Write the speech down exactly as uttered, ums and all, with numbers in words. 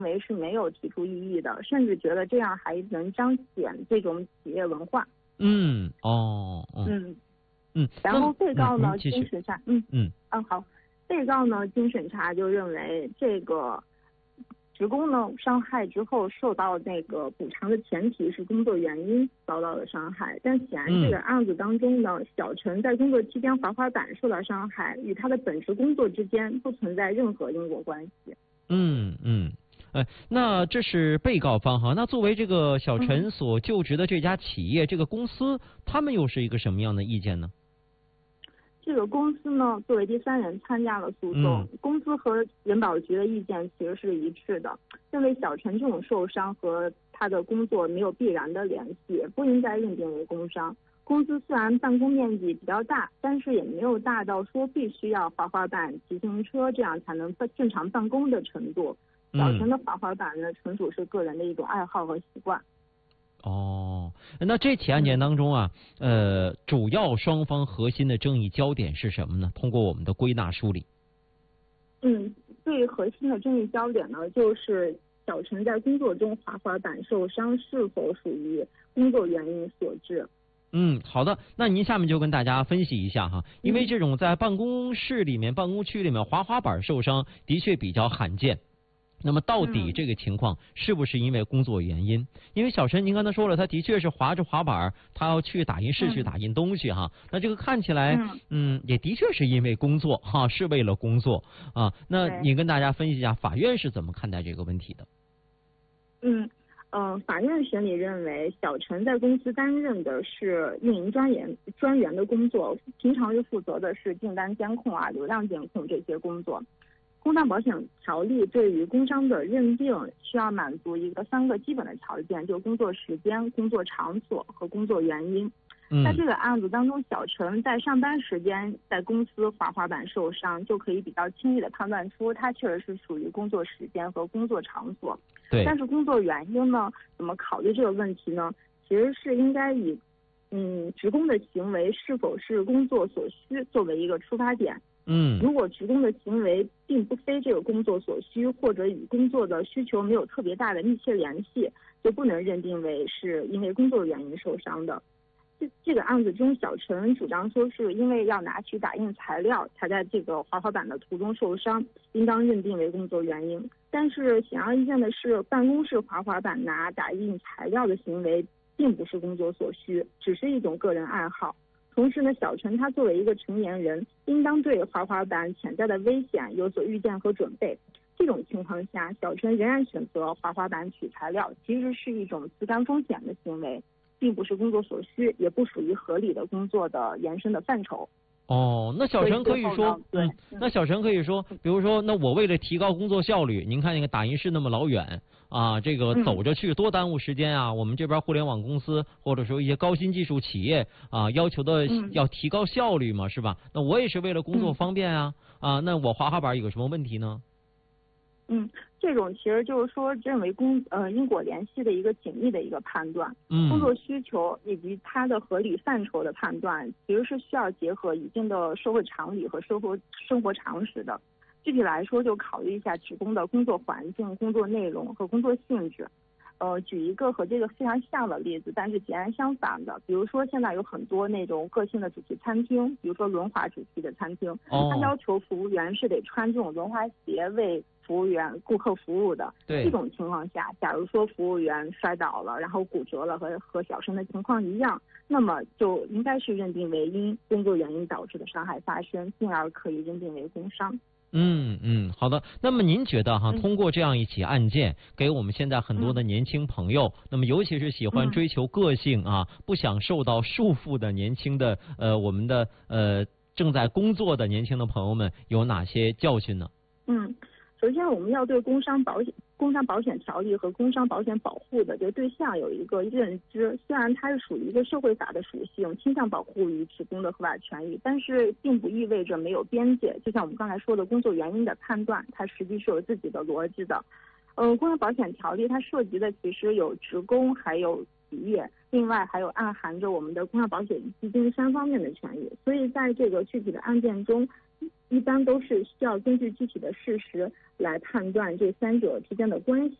为是没有提出异议的，甚至觉得这样还能彰显这种企业文化。 嗯，哦，哦嗯嗯， 然后被告呢， 嗯、 经审查，嗯嗯嗯好，被告呢经审查就认为这个职工呢伤害之后受到那个补偿的前提是工作原因遭到了伤害，但显然这个案子当中呢，小陈在工作期间滑滑板受到伤害，与他的本职工作之间不存在任何因果关系。 嗯嗯。哎，那这是被告方哈，那作为这个小陈所就职的这家企业、嗯、这个公司，他们又是一个什么样的意见呢？ 这个公司呢，作为第三人参加了诉讼， 嗯、 公司和人保局的意见其实是一致的，认为小陈这种受伤和他的工作没有必然的联系，不应该认定为工伤。公司虽然办公面积比较大，但是也没有大到说必须要滑滑板、骑自行车这样才能正常办公的程度。小陈的滑滑板呢，纯属是个人的一种爱好和习惯。 哦，那这起案件当中啊，呃，主要双方核心的争议焦点是什么呢？通过我们的归纳梳理。 嗯，最核心的争议焦点呢，就是小陈在工作中滑滑板受伤是否属于工作原因所致。 嗯，好的，那您下面就跟大家分析一下哈，因为这种在办公室里面、办公区里面滑滑板受伤的确比较罕见。那么到底这个情况是不是因为工作原因？因为小陈您刚才说了，他的确是滑着滑板，他要去打印室去打印东西哈。那这个看起来，嗯，也的确是因为工作哈，是为了工作啊。那你跟大家分析一下，法院是怎么看待这个问题的？ 嗯。呃，法院审理认为，小陈在公司担任的是运营专员专员的工作，平常日负责的是订单监控啊、流量监控这些工作。工伤保险条例对于工伤的认定需要满足一个三个基本的条件，就工作时间、工作场所和工作原因。在这个案子当中，小陈在上班时间在公司滑滑板受伤，就可以比较轻易的判断出他确实是属于工作时间和工作场所。 对。 但是工作原因呢，怎么考虑这个问题呢？其实是应该以嗯职工的行为是否是工作所需作为一个出发点。 嗯。 如果职工的行为并不非这个工作所需，或者与工作的需求没有特别大的密切联系，就不能认定为是因为工作原因受伤的。这这个案子中，小陈主张说是因为要拿取打印材料，才在这个滑滑板的途中受伤，应当认定为工作原因。但是显而易见的是，办公室滑滑板拿打印材料的行为并不是工作所需，只是一种个人爱好。同时呢，小陈他作为一个成年人，应当对滑滑板潜在的危险有所预见和准备。这种情况下，小陈仍然选择滑滑板取材料，其实是一种自甘风险的行为，并不是工作所需，也不属于合理的工作的延伸的范畴。 哦，那小陈可以说，对、嗯，那小陈可以说，比如说，那我为了提高工作效率，您看那个打印室那么老远啊，这个走着去多耽误时间啊。嗯、我们这边互联网公司或者说一些高新技术企业啊，要求的要提高效率嘛，是吧？那我也是为了工作方便啊，嗯、啊，那我滑滑板有什么问题呢？ 嗯，这种其实就是说认为工呃因果联系的一个紧密的一个判断， 嗯， 工作需求以及它的合理范畴的判断，其实是需要结合一定的社会常理和生活生活常识的。具体来说，就考虑一下职工的工作环境、工作内容和工作性质。呃，举一个和这个非常像的例子，但是截然相反的，比如说现在有很多那种个性的主题餐厅，比如说轮滑主题的餐厅，它要求服务员是得穿这种轮滑鞋为服务员顾客服务的。 对， 这种情况下，假如说服务员摔倒了，然后骨折了，和和小陈的情况一样，那么就应该是认定为因工作原因导致的伤害发生，进而可以认定为工伤。 嗯嗯，好的。那么您觉得哈，通过这样一起案件，给我们现在很多的年轻朋友，嗯、那么尤其是喜欢追求个性啊，嗯、不想受到束缚的年轻的呃，我们的呃正在工作的年轻的朋友们，有哪些教训呢？ 嗯。首先，我们要对工伤保险、工伤保险条例和工伤保险保护的这个对象有一个认知。虽然它是属于一个社会法的属性，倾向保护于职工的合法权益，但是并不意味着没有边界。就像我们刚才说的，工作原因的判断，它实际是有自己的逻辑的。呃，工伤保险条例它涉及的其实有职工，还有企业，另外还有暗含着我们的工伤保险基金三方面的权益。所以在这个具体的案件中， 一般都是需要根据具体的事实来判断这三者之间的关系。